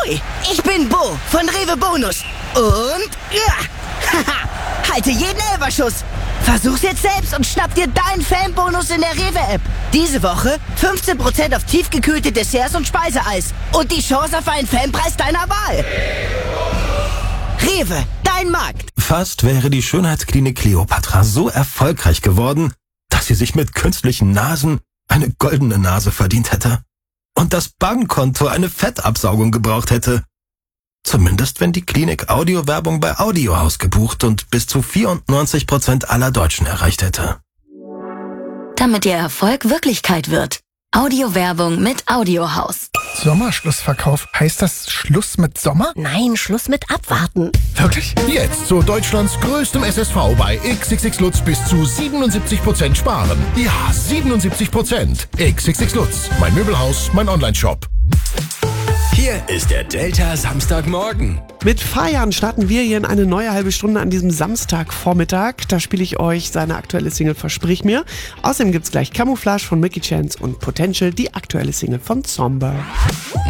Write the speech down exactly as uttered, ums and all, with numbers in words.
Ahoi, ich bin Bo von Rewe Bonus. Und ja, haha, halte jeden Elferschuss. Versuch's jetzt selbst und schnapp dir deinen Fanbonus in der Rewe-App. Diese Woche fünfzehn Prozent auf tiefgekühlte Desserts und Speiseeis. Und die Chance auf einen Fanpreis deiner Wahl. Rewe, dein Markt. Fast wäre die Schönheitsklinik Kleopatra so erfolgreich geworden, dass sie sich mit künstlichen Nasen eine goldene Nase verdient hätte. Und das Bankkonto eine Fettabsaugung gebraucht hätte. Zumindest wenn die Klinik Audiowerbung bei Audiohaus gebucht und bis zu vierundneunzig Prozent aller Deutschen erreicht hätte. Damit Ihr Erfolg Wirklichkeit wird. Audiowerbung mit Audiohaus. Sommerschlussverkauf. Heißt das Schluss mit Sommer? Nein, Schluss mit Abwarten. Wirklich? Jetzt zu Deutschlands größtem S S V bei X X X Lutz bis zu siebenundsiebzig Prozent sparen. Ja, siebenundsiebzig Prozent. X X X Lutz, mein Möbelhaus, mein Onlineshop. Hier ist der Delta Samstagmorgen. Mit Fajan starten wir hier in eine neue halbe Stunde an diesem Samstagvormittag. Da spiele ich euch seine aktuelle Single Versprich mir. Außerdem gibt's gleich Camouflage von Mickey Chance und Potential, die aktuelle Single von Zomber.